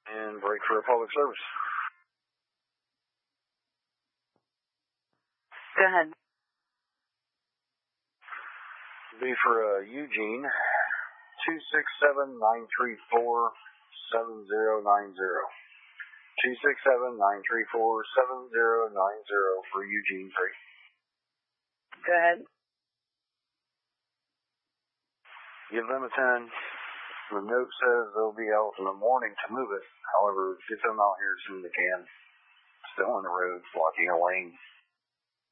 and break for a public service. Go ahead. Be for Eugene, 267-934-7090. 267-934-7090 for Eugene 3. Go ahead. Give them a 10. The note says they'll be out in the morning to move it. However, get them out here as soon as they can. Still on the road, blocking a lane.